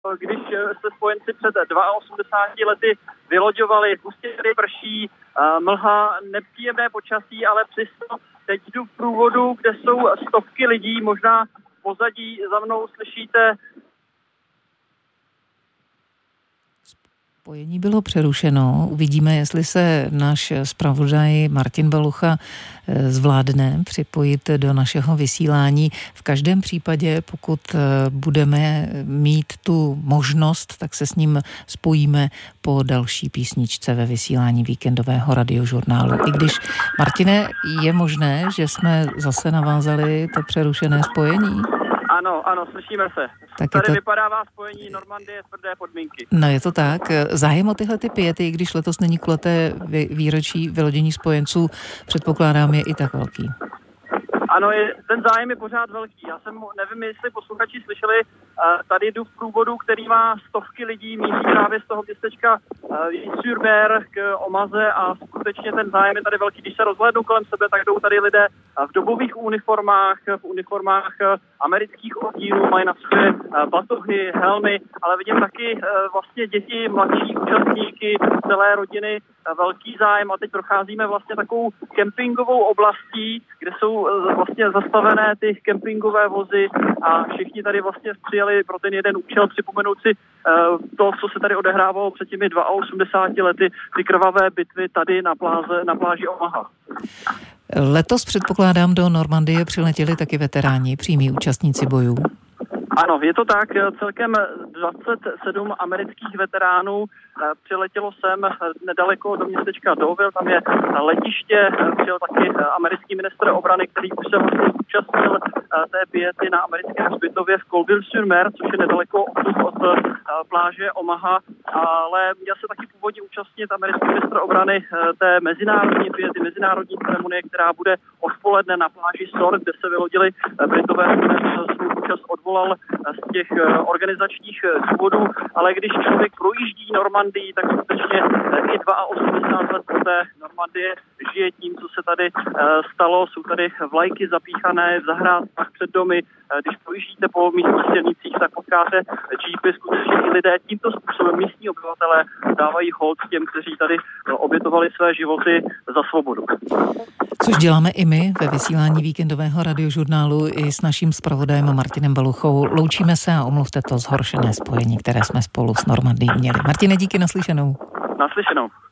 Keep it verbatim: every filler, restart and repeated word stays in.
Když se spojenci před osmdesáti dvěma lety vyloďovali, pustě tady prší, mlha, nepříjemné počasí, ale přesto teď jdu v průvodu, kde jsou stovky lidí, možná v pozadí za mnou slyšíte. Spojení bylo přerušeno. Uvidíme, jestli se náš zpravodaj Martin Balucha zvládne připojit do našeho vysílání. V každém případě, pokud budeme mít tu možnost, tak se s ním spojíme po další písničce ve vysílání víkendového radiožurnálu. I když, Martine, je možné, že jsme zase navázali to přerušené spojení? Ano, ano, slyšíme se. Tak Tady to... vypadává spojení Normandie, tvrdé podmínky. No je to tak. Zájem o tyhle ty piety, i když letos není kulaté výročí vylodění spojenců, předpokládám, je i tak velký. Ano, je, ten zájem je pořád velký. Já jsem, nevím, jestli posluchači slyšeli, tady jdu v průvodu, který má stovky lidí, míří právě z toho městečka Sur-Mer k Omaze a skutečně ten zájem je tady velký. Když se rozhlédnu kolem sebe, tak jdou tady lidé v dobových uniformách, v uniformách amerických oddílů, mají na sobě batohy, helmy, ale vidím taky vlastně děti, mladší účastníky, celé rodiny, velký zájem a teď procházíme vlastně takovou kempingovou oblastí, kde jsou vlastně zastavené ty kempingové vozy a všichni tady vlastně přijeli pro ten jeden účel připomenout si to, co se tady odehrávalo před těmi osmdesáti dvěma lety, ty krvavé bitvy tady na, pláze, na pláži Omaha. Letos předpokládám do Normandie přiletěli taky veteráni, přímí účastníci bojů. Ano, je to tak. Celkem dvacet sedm amerických veteránů přiletělo sem nedaleko do městečka Deauville, tam je letiště, přijel taky americký ministr obrany, který už se vlastně zúčastnil té piety na americkém hřbitově v Colville-sur-Mer, což je nedaleko od pláže Omaha, ale měl se taky původně účastnit americký ministr obrany té mezinárodní piety, mezinárodní ceremonie, která bude odpoledne na pláži Sor, kde se vylodili Britové, svou účast odvolal z těch organizačních důvodů, ale když člověk projíždí Normandii, tak skutečně i osmdesát dva let poté Normandie žije tím, co se tady stalo. Jsou tady vlajky zapíchané v zahrádkách před domy. Když projíždíte po místních silnicích, tak potkáte jeepy, skutečně i lidé tímto způsobem místní obyvatelé dávají hold těm, kteří tady obětovali své životy za svobodu. Což děláme i my ve vysílání víkendového radiožurnálu i s naším zpravodajem Martinem Baluchou. Loučíme se a omluvte to zhoršené spojení, které jsme spolu s Normandií měli. Martine, díky, naslyšenou. Naslyšenou.